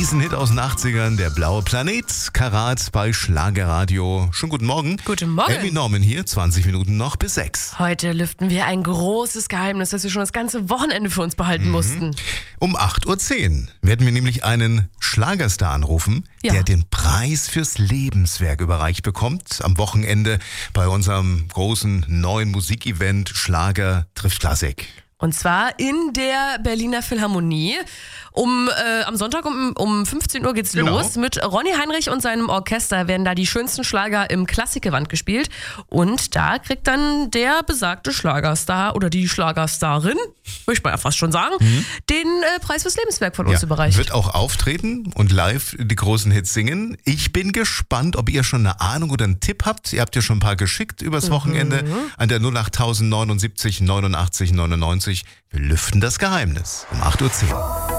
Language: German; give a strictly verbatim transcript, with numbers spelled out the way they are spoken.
Riesenhit aus den achtzigern, der blaue Planet, Karat bei Schlagerradio. Schönen guten Morgen. Guten Morgen. Amy Norman hier, zwanzig Minuten noch bis sechs. Heute lüften wir ein großes Geheimnis, das wir schon das ganze Wochenende für uns behalten Mhm. mussten. Um acht Uhr zehn werden wir nämlich einen Schlagerstar anrufen, Ja. der den Preis fürs Lebenswerk überreicht bekommt. Am Wochenende bei unserem großen neuen Musikevent Schlager trifft Klassik. Und zwar in der Berliner Philharmonie. Um, äh, am Sonntag um, um fünfzehn Uhr geht's Genau. los. Mit Ronny Heinrich und seinem Orchester werden da die schönsten Schlager im Klassikgewand gespielt. Und da kriegt dann der besagte Schlagerstar oder die Schlagerstarin, würde ich mal fast schon sagen, den äh, Preis fürs Lebenswerk von uns überreicht. Wird auch auftreten und live die großen Hits singen. Ich bin gespannt, ob ihr schon eine Ahnung oder einen Tipp habt. Ihr habt ja schon ein paar geschickt übers Wochenende an der null acht neunundsiebzig neunundachtzig neunundneunzig. Wir lüften das Geheimnis um acht Uhr zehn.